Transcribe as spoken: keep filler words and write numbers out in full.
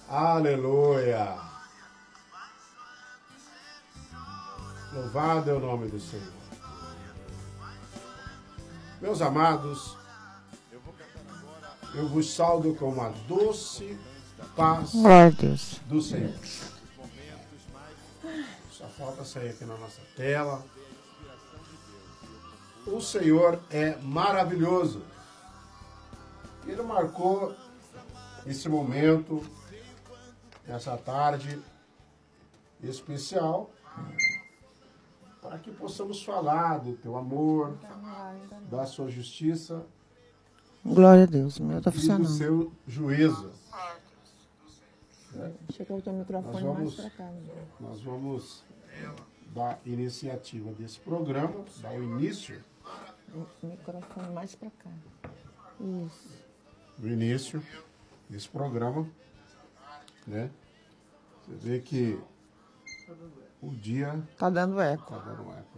Aleluia. Louvado é o nome do Senhor. Meus amados, eu vos saldo com uma doce paz do Senhor. Só falta sair aqui na nossa tela. O Senhor é maravilhoso. Ele marcou esse momento, essa tarde especial, para que possamos falar do teu amor, da sua justiça. Glória a Deus, o meu está e funcionando. do seu juízo. Deixa eu colocar o microfone Nós vamos, mais para cá. Né? Nós vamos dar iniciativa desse programa, dar o início. O microfone mais para cá. Isso. O início desse programa, né? Você vê que o dia Tá dando eco. tá dando eco.